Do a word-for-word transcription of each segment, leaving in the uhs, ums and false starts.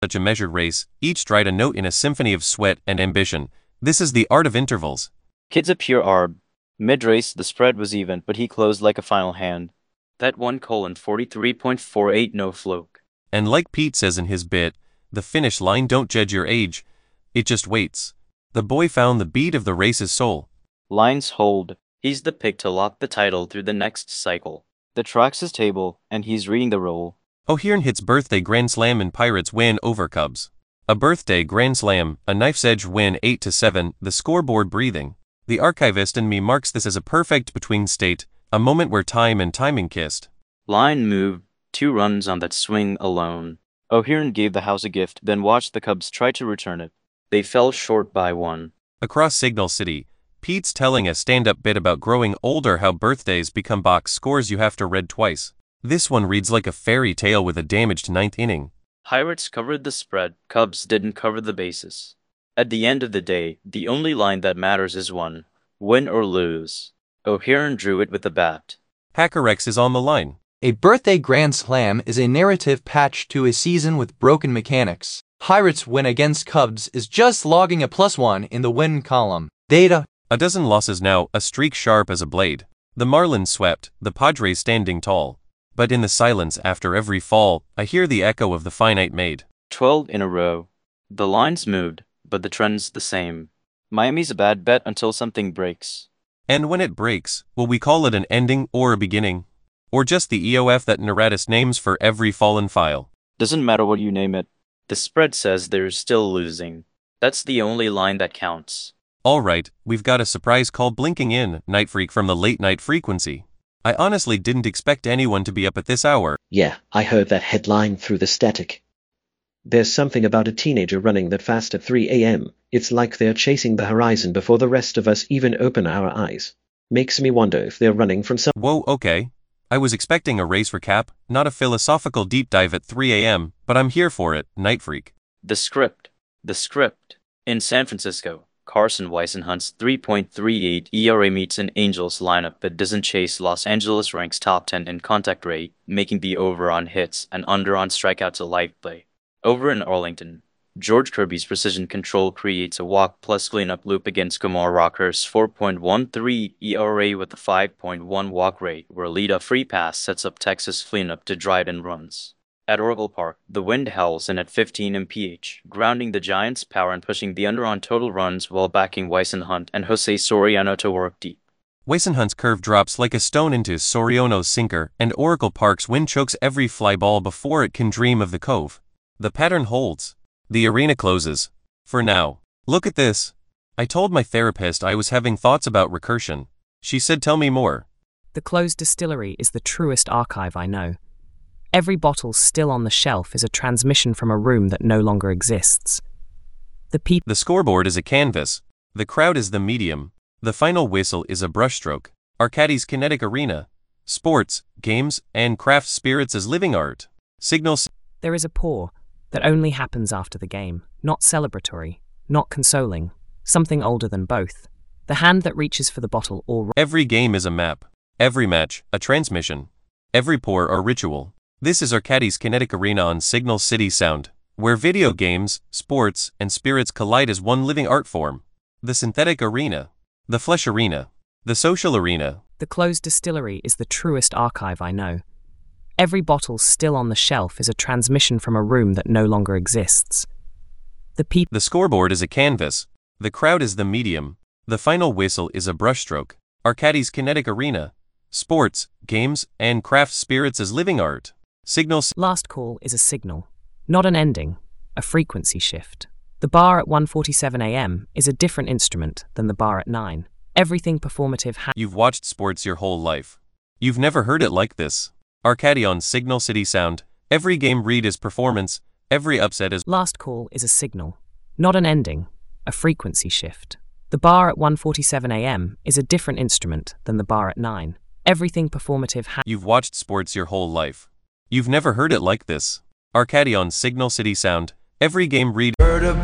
such a measured race, each stride a note in a symphony of sweat and ambition. This is the art of intervals. Kids a pure arb. Mid-race, the spread was even, but he closed like a final hand. That one colon forty-three point four eight no floke. And like Pete says in his bit, the finish line don't judge your age, it just waits. The boy found the beat of the race's soul. Lines hold. He's the pick to lock the title through the next cycle. The track's his table, and he's reading the roll. O'Hearn hits birthday grand slam and Pirates win over Cubs. A birthday grand slam, a knife's edge win eight to seven, the scoreboard breathing. The archivist in me marks this as a perfect between state, a moment where time and timing kissed. Line moved, two runs on that swing alone. O'Hearn gave the house a gift, then watched the Cubs try to return it. They fell short by one. Across Signal City, Pete's telling a stand-up bit about growing older, how birthdays become box scores you have to read twice. This one reads like a fairy tale with a damaged ninth inning. Pirates covered the spread, Cubs didn't cover the bases. At the end of the day, the only line that matters is one. Win or lose. O'Hearn drew it with the bat. Hackerex is on the line. A birthday grand slam is a narrative patch to a season with broken mechanics. Pirates win against Cubs is just logging a plus one in the win column. Data. A dozen losses now, a streak sharp as a blade. The Marlins swept, the Padres standing tall. But in the silence after every fall, I hear the echo of the finite made. Twelve in a row. The lines moved, but the trend's the same. Miami's a bad bet until something breaks. And when it breaks, will we call it an ending or a beginning? Or just the E O F that Neratis names for every fallen file? Doesn't matter what you name it. The spread says there's still losing. That's the only line that counts. Alright, we've got a surprise call blinking in, Night Freak from the late night frequency. I honestly didn't expect anyone to be up at this hour. Yeah, I heard that headline through the static. There's something about a teenager running that fast at three a m It's like they're chasing the horizon before the rest of us even open our eyes. Makes me wonder if they're running from some- Whoa, okay. I was expecting a race recap, not a philosophical deep dive at three a m, but I'm here for it, Night Freak. The script. The script. In San Francisco, Carson Whisenhunt's three point three eight E R A meets an Angels lineup that doesn't chase. Los Angeles ranks top ten in contact rate, making the over on hits and under on strikeouts a live play. Over in Arlington, George Kirby's precision control creates a walk plus cleanup loop against Kumar Rocker's four point one three E R A with a five point one walk rate, where Lita free pass sets up Texas cleanup to drive in runs. At Oracle Park, the wind howls in at fifteen M P H, grounding the Giants' power and pushing the under on total runs while backing Whisenhunt and Jose Soriano to work deep. Whisenhunt's curve drops like a stone into Soriano's sinker, and Oracle Park's wind chokes every fly ball before it can dream of the cove. The pattern holds. The arena closes. For now. Look at this. I told my therapist I was having thoughts about recursion. She said, tell me more. The closed distillery is the truest archive I know. Every bottle still on the shelf is a transmission from a room that no longer exists. The peop- The scoreboard is a canvas. The crowd is the medium. The final whistle is a brushstroke. Arcadi's kinetic arena. Sports, games, and craft spirits as living art. Signals. There is a pour that only happens after the game, not celebratory, not consoling, something older than both. The hand that reaches for the bottle or... Every game is a map. Every match, a transmission. Every pour, a ritual. This is Arcadi's kinetic arena on Signal City Sound, where video games, sports, and spirits collide as one living art form. The synthetic arena. The flesh arena. The social arena. The closed distillery is the truest archive I know. Every bottle still on the shelf is a transmission from a room that no longer exists. The peop- The scoreboard is a canvas. The crowd is the medium. The final whistle is a brushstroke. Arcadi's kinetic arena. Sports, games, and craft spirits as living art. Signals. Last call is a signal, not an ending, a frequency shift. The bar at one forty-seven a m is a different instrument than the bar at nine. Everything performative ha- You've watched sports your whole life. You've never heard it like this. Arcadi on Signal City Sound. Every game read is performance. Every upset is... Last call is a signal, not an ending, a frequency shift. The bar at one forty-seven a m is a different instrument than the bar at nine. Everything performative ha- You've watched sports your whole life. You've never heard it like this. Arcadi on Signal City Sound. Every game read...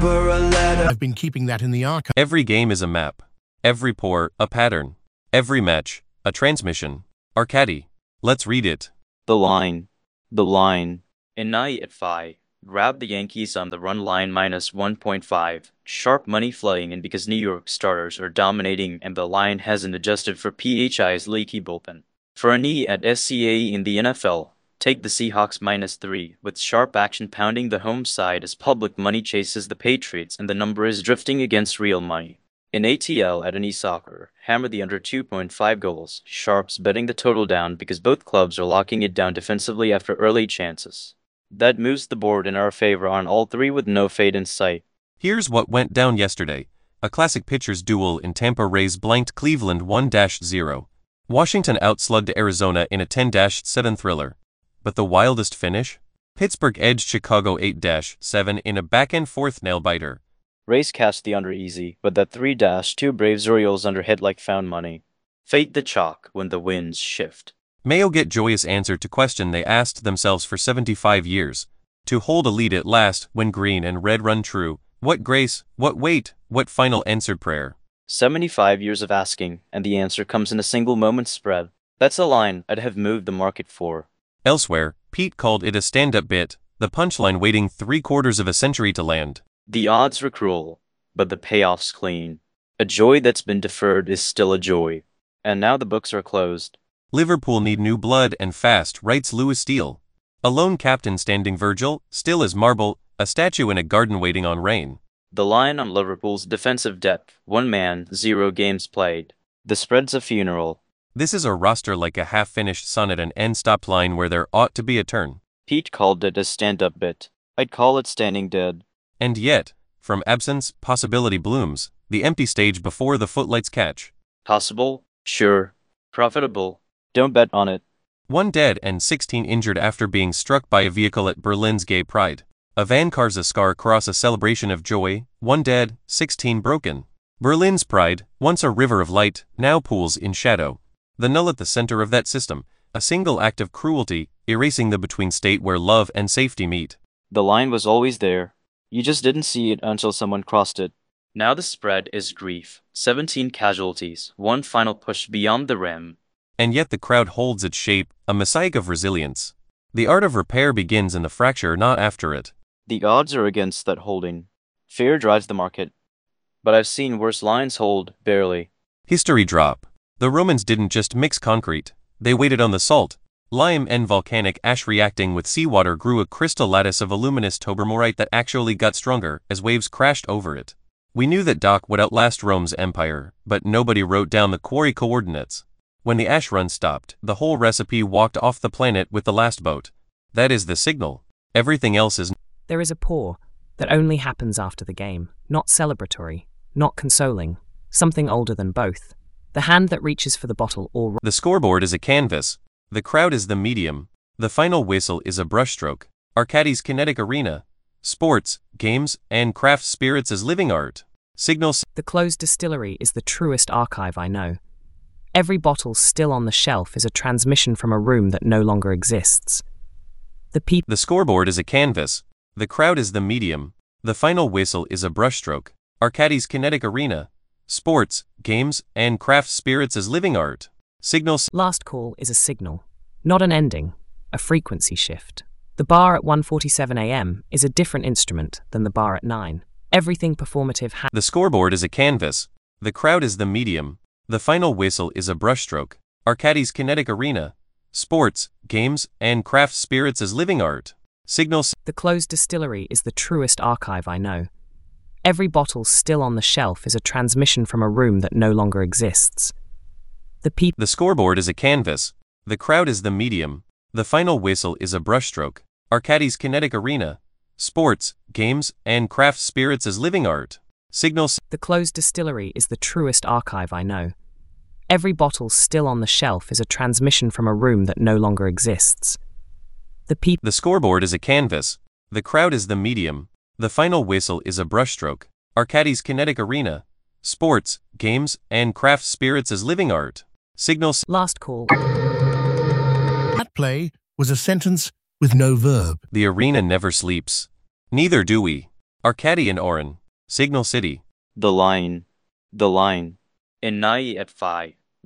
I've been keeping that in the archive. Every game is a map. Every pour, a pattern. Every match, a transmission. Arcadi. Let's read it. The line. The line. In night at five, Grab the Yankees on the run line minus one point five. Sharp money flying in because New York starters are dominating and the line hasn't adjusted for P H I's leaky bullpen. For a knee at S C A in the N F L, take the Seahawks minus three, with sharp action pounding the home side as public money chases the Patriots and the number is drifting against real money. In A T L at Any Soccer, hammer the under two point five goals, sharps betting the total down because both clubs are locking it down defensively after early chances. That moves the board in our favor on all three with no fade in sight. Here's what went down yesterday. A classic pitchers duel in Tampa. Rays blanked Cleveland one to zero. Washington outslugged Arizona in a ten to seven thriller. But the wildest finish? Pittsburgh edged Chicago eight to seven in a back-and forth nail-biter. Rays cast the under easy, but that three to two Braves Orioles under hit like found money. Fade the chalk when the winds shift. Mayo get joyous answer to question they asked themselves for seventy-five years. To hold a lead at last when green and red run true. What grace, what weight, what final answered prayer. seventy-five years of asking, and the answer comes in a single moment spread. That's a line I'd have moved the market for. Elsewhere, Pete called it a stand-up bit, the punchline waiting three quarters of a century to land. The odds were cruel, but the payoff's clean. A joy that's been deferred is still a joy. And now the books are closed. Liverpool need new blood and fast, writes Lewis Steele. A lone captain standing Virgil, still as marble, a statue in a garden waiting on rain. The line on Liverpool's defensive depth, one man, zero games played. The spread's a funeral. This is a roster like a half-finished sonnet, an end-stopped line where there ought to be a turn. Pete called it a stand-up bit. I'd call it standing dead. And yet, from absence, possibility blooms, the empty stage before the footlights catch. Possible, sure, profitable. Don't bet on it. One dead and sixteen injured after being struck by a vehicle at Berlin's Gay Pride. A van carves a scar across a celebration of joy. One dead, sixteen broken. Berlin's Pride, once a river of light, now pools in shadow. The null at the center of that system, a single act of cruelty, erasing the between state where love and safety meet. The line was always there. You just didn't see it until someone crossed it. Now the spread is grief. seventeen casualties, one final push beyond the rim. And yet the crowd holds its shape, a mosaic of resilience. The art of repair begins in the fracture, not after it. The odds are against that holding. Fear drives the market. But I've seen worse lines hold, barely. History drop. The Romans didn't just mix concrete. They waited on the salt. Lime and volcanic ash reacting with seawater grew a crystal lattice of aluminous tobermorite that actually got stronger as waves crashed over it. We knew that dock would outlast Rome's empire, but nobody wrote down the quarry coordinates. When the ash run stopped, the whole recipe walked off the planet with the last boat. That is the signal. Everything else is... There is a pour that only happens after the game, not celebratory, not consoling, something older than both. The hand that reaches for the bottle or... The scoreboard is a canvas. The crowd is the medium. The final whistle is a brushstroke. Arcadi's kinetic arena. Sports, games, and craft spirits as living art. Signals... The closed distillery is the truest archive I know. Every bottle still on the shelf is a transmission from a room that no longer exists. The people... The scoreboard is a canvas. The crowd is the medium. The final whistle is a brushstroke. Arcadi's kinetic arena. Sports, games, and craft spirits as living art. Signals... Last call is a signal, not an ending, a frequency shift. The bar at one forty-seven a m is a different instrument than the bar at nine. Everything performative ha- The scoreboard is a canvas. The crowd is the medium. The final whistle is a brushstroke. Arcadi's kinetic arena. Sports, games, and craft spirits as living art. Signals... The closed distillery is the truest archive I know. Every bottle still on the shelf is a transmission from a room that no longer exists. The people... The scoreboard is a canvas. The crowd is the medium. The final whistle is a brushstroke. Arcadi's kinetic arena. Sports, games, and craft spirits as living art. Signals... The closed distillery is the truest archive I know. Every bottle still on the shelf is a transmission from a room that no longer exists. The people... The scoreboard is a canvas. The crowd is the medium. The final whistle is a brushstroke. Arcadi's kinetic arena. Sports, games, and craft spirits as living art. Signals... Last call. That play was a sentence with no verb. The arena never sleeps. Neither do we. Arcadi and Oren. Signal City. The line. The line. In Nai at five.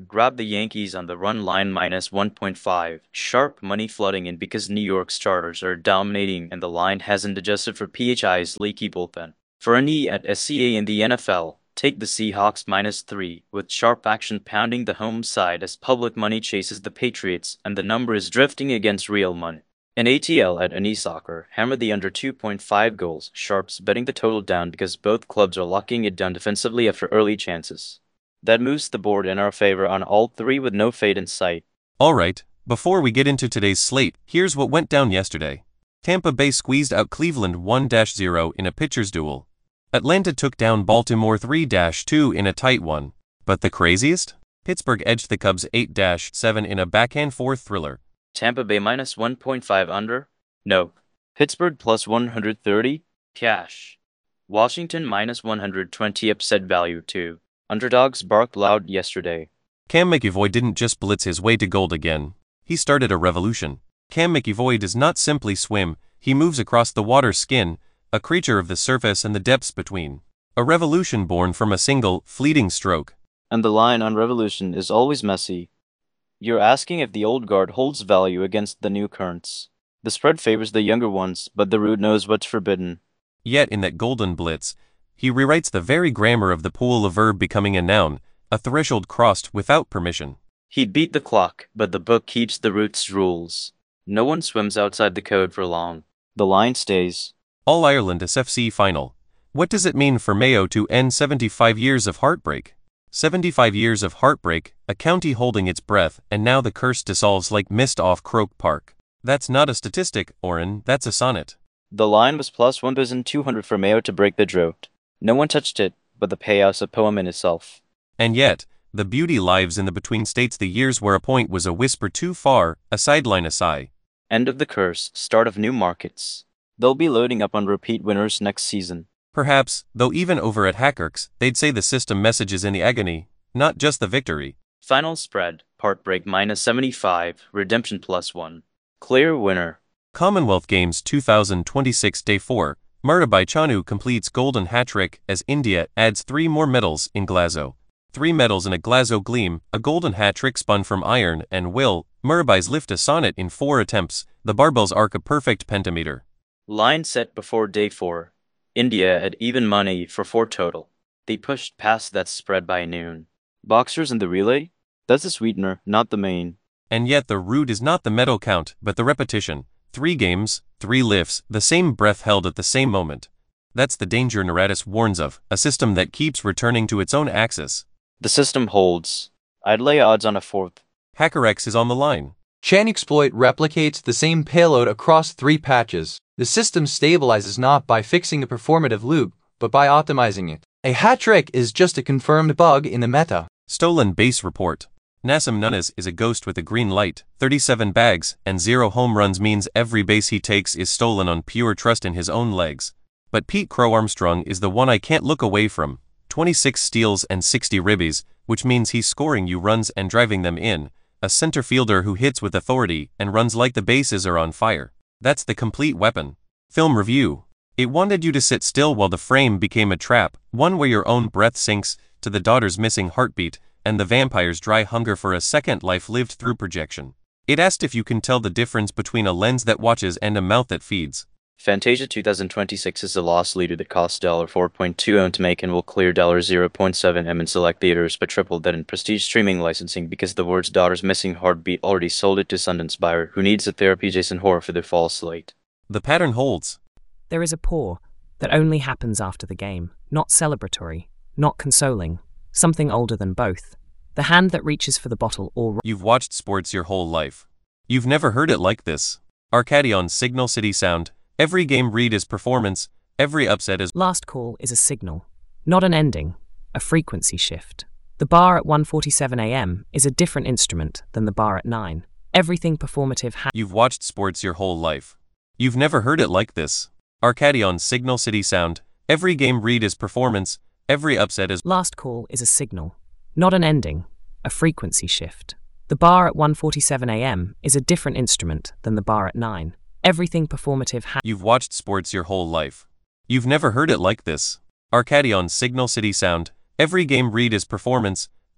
Grab the Yankees on the run line minus one point five. Sharp money flooding in because New York starters are dominating and the line hasn't adjusted for P H I's leaky bullpen. For an E at S C A in the N F L, take the Seahawks minus three, with sharp action pounding the home side as public money chases the Patriots and the number is drifting against real money. In A T L at Any Soccer, hammer the under two point five goals, sharps betting the total down because both clubs are locking it down defensively after early chances. That moves the board in our favor on all three with no fade in sight. Alright, before we get into today's slate, here's what went down yesterday. Tampa Bay squeezed out Cleveland one to zero in a pitcher's duel. Atlanta took down Baltimore three to two in a tight one. But the craziest? Pittsburgh edged the Cubs eight to seven in a backhand fourth thriller. Tampa Bay minus one point five under? No. Pittsburgh plus one hundred thirty? Cash. Washington minus one hundred twenty upset value too. Underdogs barked loud yesterday. Cam McEvoy didn't just blitz his way to gold again. He started a revolution. Cam McEvoy does not simply swim, he moves across the water's skin, a creature of the surface and the depths between. A revolution born from a single, fleeting stroke. And the line on revolution is always messy. You're asking if the old guard holds value against the new currents. The spread favors the younger ones, but the root knows what's forbidden. Yet in that golden blitz, he rewrites the very grammar of the pool, a verb becoming a noun, a threshold crossed without permission. He beat the clock, but the book keeps the root's rules. No one swims outside the code for long. The line stays. All-Ireland S F C final. What does it mean for Mayo to end seventy-five years of heartbreak? seventy-five years of heartbreak, a county holding its breath, and now the curse dissolves like mist off Croke Park. That's not a statistic, Oren, that's a sonnet. The line was plus one thousand two hundred for Mayo to break the drought. No one touched it, but the payout's a poem in itself. And yet, the beauty lives in the between states, the years where a point was a whisper too far, a sideline a sigh. End of the curse, start of new markets. They'll be loading up on repeat winners next season. Perhaps, though even over at Hackerks, they'd say the system messages in the agony, not just the victory. Final spread, Heartbreak minus seventy-five, Redemption plus one. Clear winner. Commonwealth Games two thousand twenty-six Day four. Mirabai Chanu completes golden hat-trick as India adds three more medals in Glasgow. Three medals in a Glasgow gleam, a golden hat-trick spun from iron and will, Mirabai's lift a sonnet in four attempts, the barbells arc a perfect pentameter. Line set before day four. India at even money for four total. They pushed past that spread by noon. Boxers in the relay? That's the sweetener, not the main. And yet the root is not the medal count, but the repetition. Three games, three lifts, the same breath held at the same moment. That's the danger Naradis warns of, a system that keeps returning to its own axis. The system holds. I'd lay odds on a fourth. HackerX is on the line. Chanexploit replicates the same payload across three patches. The system stabilizes not by fixing a performative loop, but by optimizing it. A hat trick is just a confirmed bug in the meta. Stolen base report. Nassim Nunes is a ghost with a green light, thirty-seven bags, and zero home runs means every base he takes is stolen on pure trust in his own legs. But Pete Crow Armstrong is the one I can't look away from. twenty-six steals and sixty ribbies, which means he's scoring you runs and driving them in. A center fielder who hits with authority and runs like the bases are on fire. That's the complete weapon. Film review. It wanted you to sit still while the frame became a trap, one where your own breath sinks to the daughter's missing heartbeat, and the vampire's dry hunger for a second life lived through projection. It asked if you can tell the difference between a lens that watches and a mouth that feeds. Fantasia two thousand twenty-six is the loss leader that costs four point two million dollars to make and will clear zero point seven million dollars in select theaters, but tripled that in prestige streaming licensing because the words daughter's missing heartbeat already sold it to Sundance buyer who needs a therapy Jason horror for their fall slate. The pattern holds. There is a pour that only happens after the game, not celebratory, not consoling, something older than both. The hand that reaches for the bottle or... You've watched sports your whole life. You've never heard it like this. Arcadion Signal City Sound. Every game read is performance, every upset is... Last call is a signal, not an ending, a frequency shift. The bar at one forty-seven a m is a different instrument than the bar at nine. Everything performative ha- You've watched sports your whole life. You've never heard it like this. Arcadion Signal City Sound. Every game read is performance, every upset is... Last call is a signal, not an ending, a frequency shift. The bar at one forty-seven a m is a different instrument than the bar at nine. Everything performative ha- You've watched sports your whole life. You've never heard it like this. Arcadion Signal City Sound. Every game read is performance,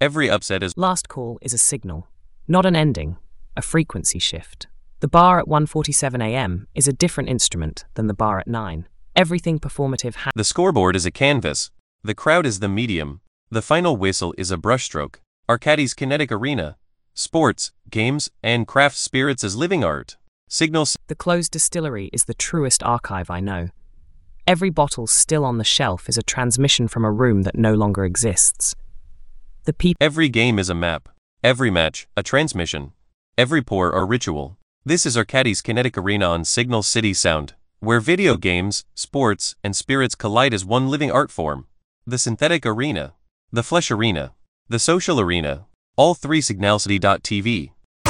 Every upset is Last call is a signal, not an ending, a frequency shift. The bar at one forty-seven a m is a different instrument than the bar at nine. Everything performative ha- The scoreboard is a canvas. The crowd is the medium. The final whistle is a brushstroke. Arcadis kinetic arena. Sports, games, and craft spirits as living art. Signal. The closed distillery is the truest archive I know. Every bottle still on the shelf is a transmission from a room that no longer exists. The people. Every game is a map. Every match, a transmission. Every pour, a ritual. This is Arcadis kinetic arena on Signal City Sound, where video games, sports, and spirits collide as one living art form. The synthetic arena. The flesh arena. The social arena. All three signalcity dot t v.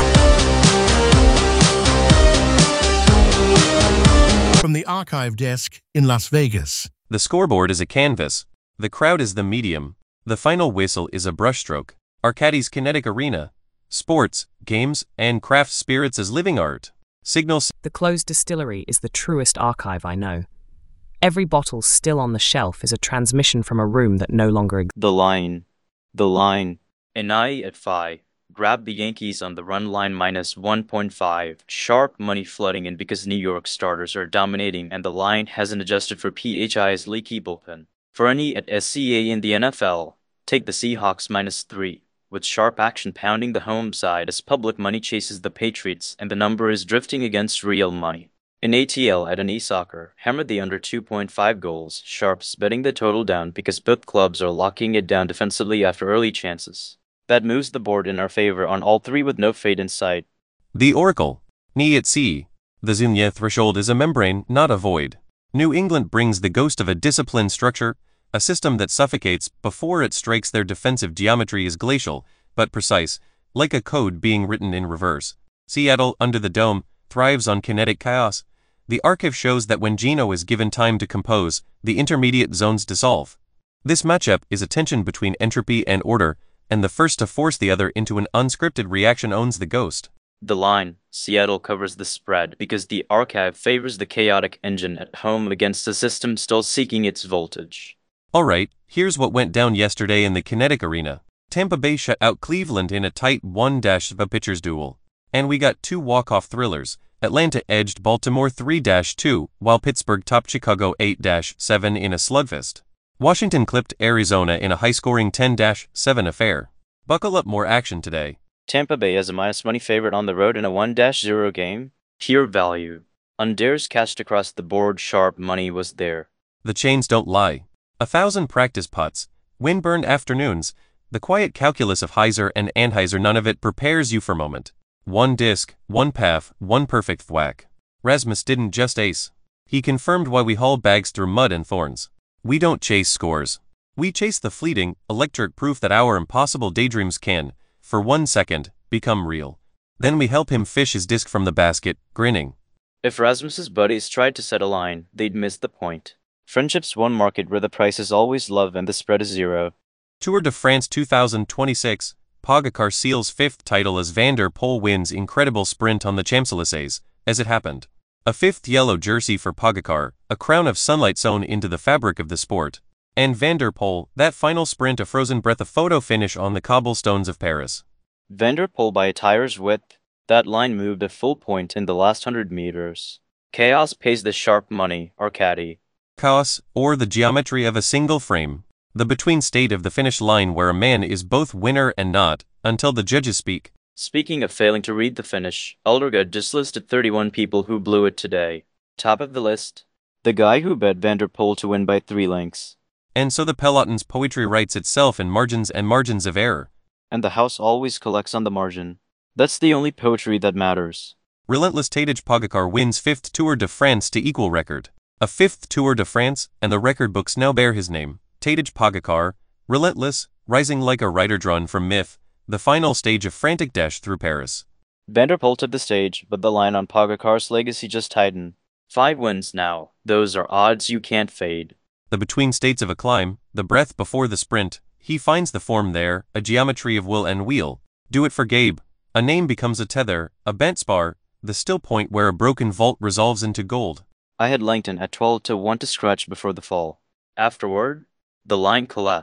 From the archive desk in Las Vegas. The scoreboard is a canvas. The crowd is the medium. The final whistle is a brushstroke. Arcadis kinetic arena. Sports, games, and craft spirits as living art. Signal. The closed distillery is the truest archive I know. Every bottle still on the shelf is a transmission from a room that no longer exists. The line. The line. An eye at five. Grab the Yankees on the run line minus one point five. Sharp money flooding in because New York starters are dominating and the line hasn't adjusted for P H I's leaky bullpen. For any at S C A in the N F L, take the Seahawks minus three, with sharp action pounding the home side as public money chases the Patriots and the number is drifting against real money. In A T L at an e-soccer, hammer the under two point five goals, sharps betting the total down because both clubs are locking it down defensively after early chances. That moves the board in our favor on all three with no fade in sight. The Oracle. Knee at sea. The Zuniya threshold is a membrane, not a void. New England brings the ghost of a disciplined structure. A system that suffocates before it strikes. Their defensive geometry is glacial, but precise, like a code being written in reverse. Seattle, under the dome, thrives on kinetic chaos. The archive shows that when Geno is given time to compose, the intermediate zones dissolve. This matchup is a tension between entropy and order, and the first to force the other into an unscripted reaction owns the ghost. The line. Seattle covers the spread because the archive favors the chaotic engine at home against a system still seeking its voltage. Alright, here's what went down yesterday in the kinetic arena. Tampa Bay shut out Cleveland in a tight one a pitcher's duel. And we got two walk-off thrillers. Atlanta edged Baltimore three two, while Pittsburgh topped Chicago eight seven in a slugfest. Washington clipped Arizona in a high-scoring ten seven affair. Buckle up, more action today. Tampa Bay as a minus money favorite on the road in a one zero game. Pure value. On dares cast across the board, sharp money was there. The chains don't lie. A thousand practice putts, windburned afternoons, the quiet calculus of Heiser and Anheuser, none of it prepares you for moment. One disc, one path, one perfect thwack. Rasmus didn't just ace. He confirmed why we haul bags through mud and thorns. We don't chase scores. We chase the fleeting, electric proof that our impossible daydreams can, for one second, become real. Then we help him fish his disc from the basket, grinning. If Rasmus's buddies tried to set a line, they'd miss the point. Friendship's one market where the price is always love and the spread is zero. Tour de France two thousand twenty-six, Pogacar seals fifth title as Van der Poel wins incredible sprint on the Champs-Élysées, as it happened. A fifth yellow jersey for Pogacar, a crown of sunlight sewn into the fabric of the sport. And Van der Poel, that final sprint, a frozen breath, a photo finish on the cobblestones of Paris. Van der Poel by a tire's width, that line moved a full point in the last hundred meters. Chaos pays the sharp money, Arcadi. Chaos, or the geometry of a single frame. The between state of the finish line where a man is both winner and not, until the judges speak. Speaking of failing to read the finish, Eldergood just listed thirty-one people who blew it today. Top of the list, the guy who bet Van der Poel to win by three lengths. And so the peloton's poetry writes itself in margins and margins of error. And the house always collects on the margin. That's the only poetry that matters. Relentless Tadej Pogacar wins fifth Tour de France to equal record. A fifth Tour de France, and the record books now bear his name. Tadej Pogacar, relentless, rising like a rider drawn from myth, the final stage of frantic dash through Paris. Van der Poel took the stage, but the line on Pogacar's legacy just tightened. Five wins now, those are odds you can't fade. The between states of a climb, the breath before the sprint, he finds the form there, a geometry of will and wheel. Do it for Gabe. A name becomes a tether, a bent spar, the still point where a broken vault resolves into gold. I had Langton at twelve to one to scratch before the fall. Afterward, the line collapsed.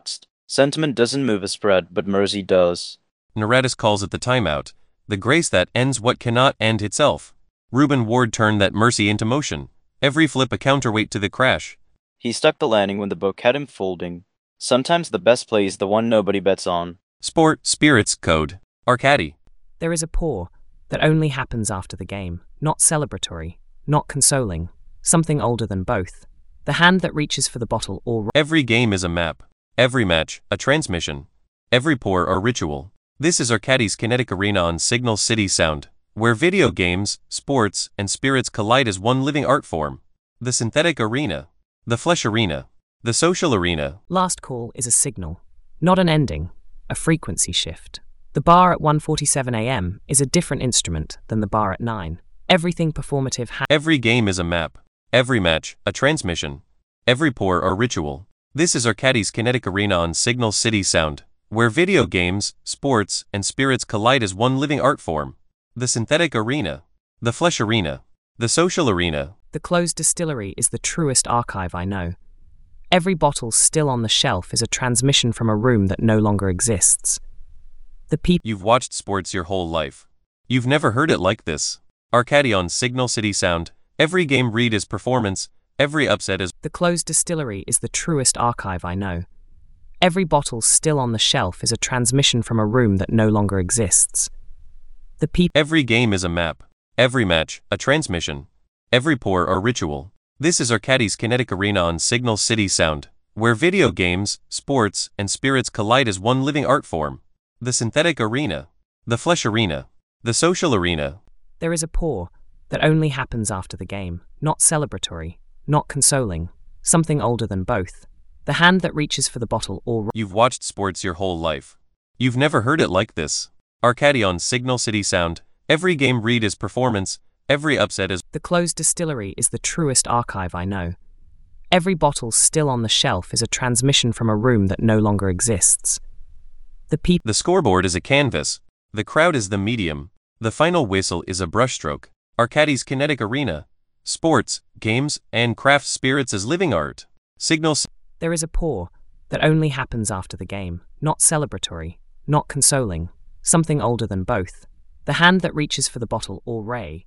Sentiment doesn't move a spread, but mercy does. Naradis calls it the timeout, the grace that ends what cannot end itself. Reuben Ward turned that mercy into motion. Every flip a counterweight to the crash. He stuck the landing when the book had him folding. Sometimes the best play is the one nobody bets on. Sport, spirits, code. Arcadi. There is a pour that only happens after the game, not celebratory, not consoling, something older than both. The hand that reaches for the bottle or... Every game is a map. Every match, a transmission. Every pour or ritual. This is Arcadi's kinetic arena on Signal City Sound, where video games, sports, and spirits collide as one living art form. The synthetic arena. The flesh arena. The social arena. Last call is a signal, not an ending, a frequency shift. The bar at one forty-seven a m is a different instrument than the bar at nine. Everything performative ha- Every game is a map. Every match, a transmission. Every pour or ritual. This is Arcadi's kinetic arena on Signal City Sound, where video games, sports, and spirits collide as one living art form. The synthetic arena. The flesh arena. The social arena. The closed distillery is the truest archive I know. Every bottle still on the shelf is a transmission from a room that no longer exists. The people... You've watched sports your whole life. You've never heard it like this. Arcadi on Signal City Sound. Every game read is performance. Every upset is... The closed distillery is the truest archive I know. Every bottle still on the shelf is a transmission from a room that no longer exists. The people... Every game is a map. Every match, a transmission. Every pour or ritual. This is Arcadi's kinetic arena on Signal City Sound, where video games, sports, and spirits collide as one living art form. The synthetic arena. The flesh arena. The social arena. There is a pour that only happens after the game, not celebratory, not consoling, something older than both. The hand that reaches for the bottle or... You've watched sports your whole life. You've never heard it like this. Arcadi on Signal City Sound. Every game read is performance. Every upset is... The closed distillery is the truest archive I know. Every bottle still on the shelf is a transmission from a room that no longer exists. The people... The scoreboard is a canvas. The crowd is the medium. The final whistle is a brushstroke. Arcadi's kinetic arena. Sports, games, and craft spirits as living art. Signal... There is a pour that only happens after the game, not celebratory, not consoling, something older than both. The hand that reaches for the bottle or ray.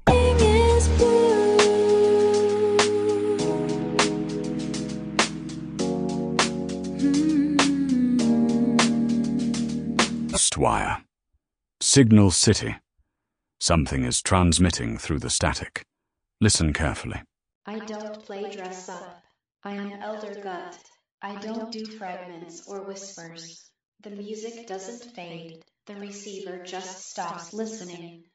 Wire. Signal City. Something is transmitting through the static. Listen carefully. I don't play dress up. I am Elder Gut. I don't do fragments or whispers. The music doesn't fade. The receiver just stops listening.